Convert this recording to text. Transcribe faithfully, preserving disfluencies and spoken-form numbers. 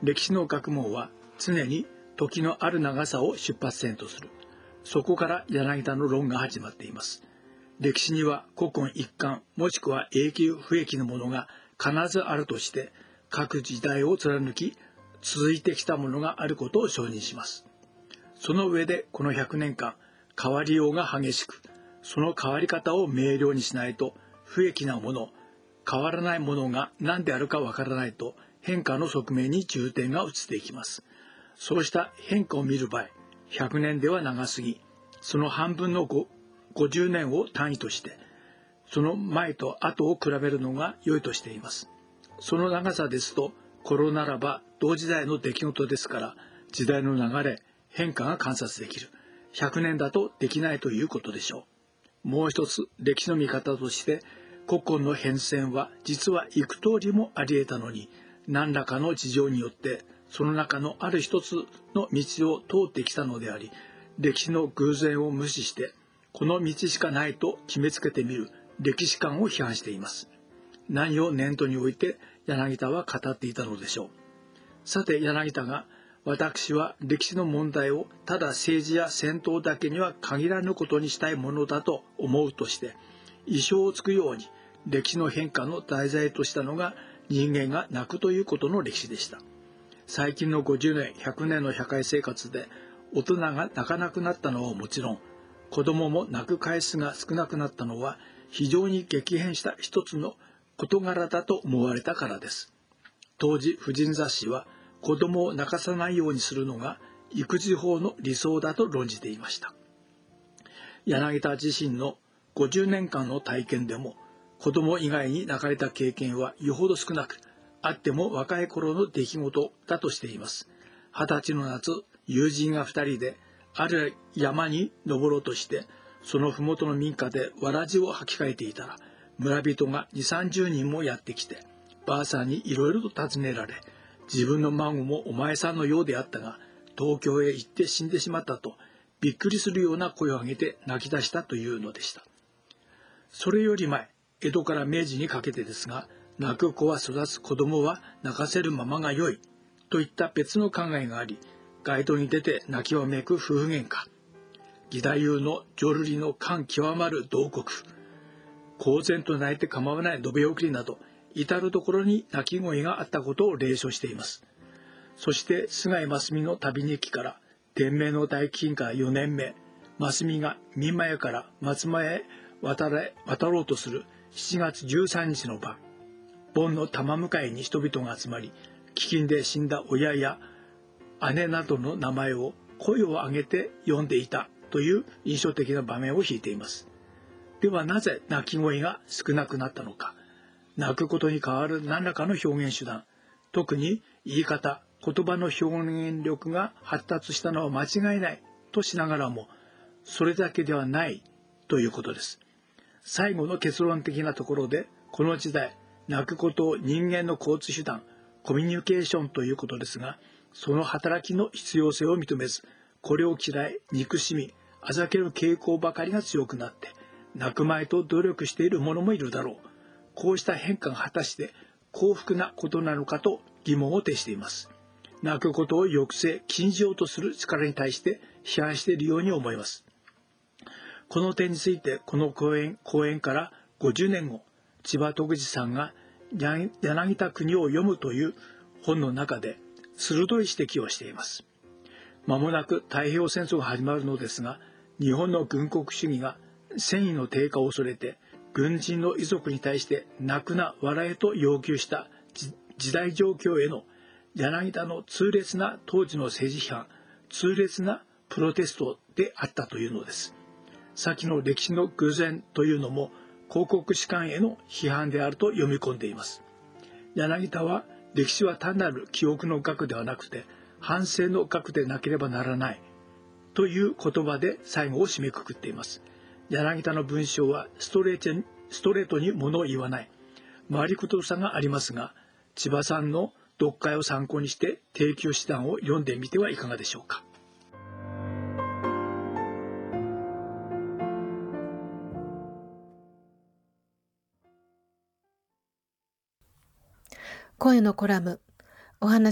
歴史の学問は常に時のある長さを出発点とする。そこから柳田の論が始まっています。歴史には古今一貫もしくは永久不易のものが必ずあるとして、各時代を貫き続いてきたものがあることを承認します。その上でこのひゃくねんかん変わりようが激しく、その変わり方を明瞭にしないと不易なもの、変わらないものが何であるかわからないと変化の側面に重点が移っていきます。そうした変化を見る場合、ひゃくねんでは長すぎ、その半分のごじゅうねんを単位として、その前と後を比べるのが良いとしています。その長さですと、コロならば同時代の出来事ですから、時代の流れ、変化が観察できる。ひゃくねんだとできないということでしょう。もう一つ、歴史の見方として、古今の変遷は実は幾通りもあり得たのに、何らかの事情によって、その中のある一つの道を通ってきたのであり、歴史の偶然を無視して、この道しかないと決めつけてみる歴史観を批判しています。何を念頭に置いて柳田は語っていたのでしょう。さて柳田が、私は歴史の問題をただ政治や戦闘だけには限らぬことにしたいものだと思うとして、意表をつくように歴史の変化の題材としたのが人間が泣くということの歴史でした。最近のごじゅうねん、ひゃくねんの社会生活で大人が泣かなくなったのはもちろん、子供も泣く回数が少なくなったのは非常に激変した一つの事柄だと思われたからです。当時婦人雑誌は子供を泣かさないようにするのが育児法の理想だと論じていました。柳田自身のごじゅうねんかんの体験でも、子供以外に泣かれた経験はよほど少なく、あっても若い頃の出来事だとしています。二十歳の夏、友人が二人である山に登ろうとして、その麓の民家でわらじを履き替えていたら、村人が二三十人もやってきて、ばあさんにいろいろと尋ねられ、自分の孫もお前さんのようであったが、東京へ行って死んでしまったと、びっくりするような声を上げて泣き出したというのでした。それより前、江戸から明治にかけてですが、泣く子は育つ、子供は泣かせるままが良いといった別の考えがあり、街頭に出て泣きわめく夫婦喧嘩、義太夫の浄瑠璃の感極まる慟哭、公然と泣いて構わない延べ送りなど、至る所に泣き声があったことを例書しています。そして菅井真澄の旅日記から、天明の大飢饉からよねんめ、真澄が三間屋から松前へ渡れ渡ろうとするしちがつじゅうさんにちの晩、盆の玉迎えに人々が集まり、飢饉で死んだ親や姉などの名前を声を上げて読んでいたという印象的な場面を引いています。ではなぜ泣き声が少なくなったのか。泣くことに代わる何らかの表現手段、特に言い方、言葉の表現力が発達したのは間違いないとしながらも、それだけではないということです。最後の結論的なところで、この時代、泣くことを人間の交通手段、コミュニケーションということですが、その働きの必要性を認めず、これを嫌い、憎しみ、あざける傾向ばかりが強くなって、泣くまいと努力している者もいるだろう。こうした変化が果たして幸福なことなのかと疑問を呈しています。泣くことを抑制、禁じようとする力に対して批判しているように思います。この点について、この講演、講演からごじゅうねんご、千葉徳次さんが柳田国を読むという本の中で鋭い指摘をしています。まもなく太平洋戦争が始まるのですが、日本の軍国主義が戦意の低下を恐れて、軍人の遺族に対して泣くな笑えと要求した時代状況への柳田の痛烈な当時の政治批判、痛烈なプロテストであったというのです。先の歴史の偶然というのも広告史観への批判であると読み込んでいます。柳田は歴史は単なる記憶の学ではなくて反省の学でなければならないという言葉で最後を締めくくっています。柳田の文章はストレートに、ストレートに物を言わない、回りくどさがありますが、千葉さんの読解を参考にして提供手段を読んでみてはいかがでしょうか。 声のコラム、お話